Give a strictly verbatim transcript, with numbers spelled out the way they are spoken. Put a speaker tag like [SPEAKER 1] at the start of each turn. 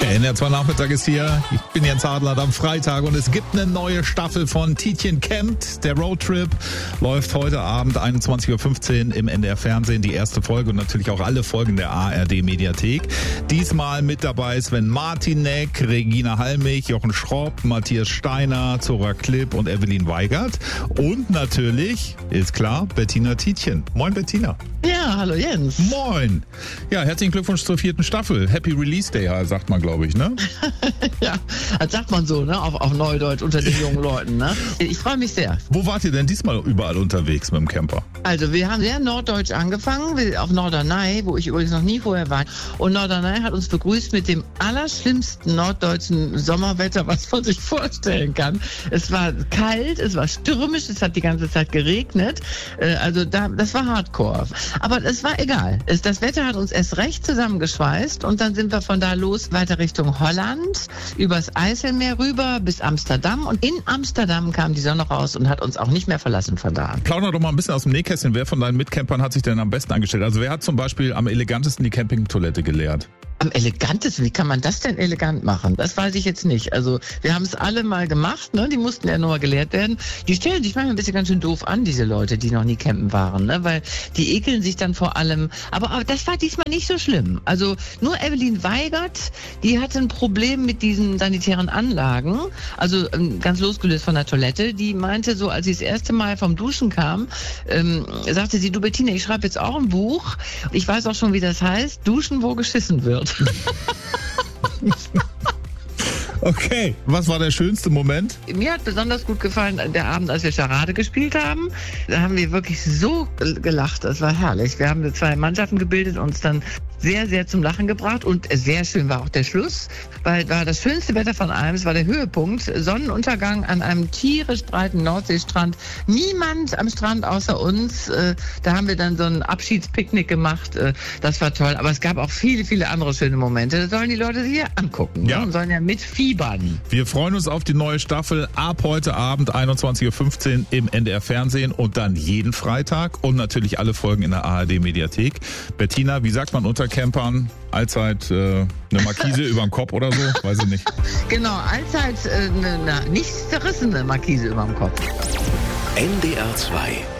[SPEAKER 1] Der N R zwei Nachmittag ist hier. Ich bin Jens Adler am Freitag und es gibt eine neue Staffel von Tietjen Campt. Der Roadtrip läuft heute Abend einundzwanzig Uhr fünfzehn im N D R Fernsehen. Die erste Folge und natürlich auch alle Folgen der A R D Mediathek. Diesmal mit dabei Sven Martinek, Regina Halmich, Jochen Schropp, Matthias Steiner, Zora Klipp und Evelyn Weigert. Und natürlich, ist klar, Bettina Tietjen. Moin Bettina.
[SPEAKER 2] Ja, hallo Jens.
[SPEAKER 1] Moin. Ja, herzlichen Glückwunsch zur vierten Staffel. Happy Release Day, sagt man, glaube ich, ne?
[SPEAKER 2] Ja, das sagt man so, ne? Auf, auf Neudeutsch unter den jungen Leuten, ne? Ich freue mich sehr.
[SPEAKER 1] Wo wart ihr denn diesmal überall unterwegs mit dem Camper?
[SPEAKER 2] Also, wir haben sehr norddeutsch angefangen, auf Norderney, wo ich übrigens noch nie vorher war. Und Norderney hat uns begrüßt mit dem allerschlimmsten norddeutschen Sommerwetter, was man sich vorstellen kann. Es war kalt, es war stürmisch, es hat die ganze Zeit geregnet. Also, da, das war Hardcore. Aber es war egal. Es, das Wetter hat uns erst recht zusammengeschweißt und dann sind wir von da los weiter Richtung Holland, übers Eiselmeer rüber bis Amsterdam und in Amsterdam kam die Sonne raus und hat uns auch nicht mehr verlassen von da an.
[SPEAKER 1] Plauder doch mal ein bisschen aus dem Nähkästchen. Wer von deinen Mitcampern hat sich denn am besten angestellt? Also wer hat zum Beispiel am elegantesten die Campingtoilette geleert?
[SPEAKER 2] Am elegantesten? Wie kann man das denn elegant machen? Das weiß ich jetzt nicht. Also wir haben es alle mal gemacht, ne? Die mussten ja nur mal gelehrt werden. Die stellen sich manchmal ein bisschen ganz schön doof an, diese Leute, die noch nie campen waren, ne? Weil die ekeln sich dann vor allem. Aber, aber das war diesmal nicht so schlimm. Also nur Evelyn Weigert, die hatte ein Problem mit diesen sanitären Anlagen. Also ganz losgelöst von der Toilette. Die meinte so, als sie das erste Mal vom Duschen kam, ähm, sagte sie, du Bettina, ich schreibe jetzt auch ein Buch. Ich weiß auch schon, wie das heißt. Duschen, wo geschissen wird.
[SPEAKER 1] Okay, was war der schönste Moment?
[SPEAKER 2] Mir hat besonders gut gefallen der Abend, als wir Charade gespielt haben. Da haben wir wirklich so gelacht, das war herrlich. Wir haben zwei Mannschaften gebildet und uns dann sehr, sehr zum Lachen gebracht und sehr schön war auch der Schluss, weil war das schönste Wetter von allem, es war der Höhepunkt, Sonnenuntergang an einem tierisch breiten Nordseestrand, niemand am Strand außer uns, da haben wir dann so ein Abschiedspicknick gemacht, das war toll, aber es gab auch viele, viele andere schöne Momente, das sollen die Leute sich hier angucken,
[SPEAKER 1] ja.
[SPEAKER 2] Ne? Und sollen ja mitfiebern.
[SPEAKER 1] Wir freuen uns auf die neue Staffel ab heute Abend einundzwanzig Uhr fünfzehn im N D R Fernsehen und dann jeden Freitag und natürlich alle Folgen in der A R D Mediathek. Bettina, wie sagt man unter Campern? Allzeit äh, eine Markise überm Kopf oder so? Weiß ich nicht.
[SPEAKER 2] Genau, allzeit äh, eine, eine nicht zerrissene Markise überm Kopf.
[SPEAKER 3] N D R zwei